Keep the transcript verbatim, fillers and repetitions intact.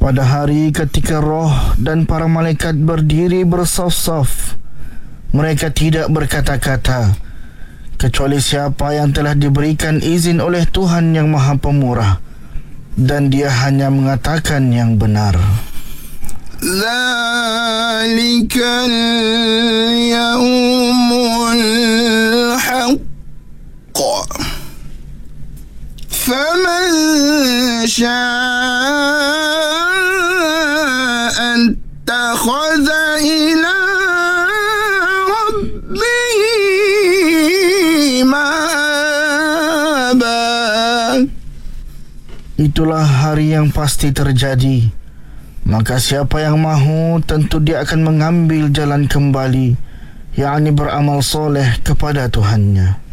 Pada hari ketika roh dan para malaikat berdiri bersaf-saf, mereka tidak berkata-kata kecuali siapa yang telah diberikan izin oleh Tuhan yang Maha Pemurah, dan dia hanya mengatakan yang benar. Zalikal yawmul haqq faman syaa attakhadha ila rabbihi ma'aba. Itulah hari yang pasti terjadi. Maka siapa yang mahu, tentu dia akan mengambil jalan kembali, yakni beramal soleh kepada Tuhannya.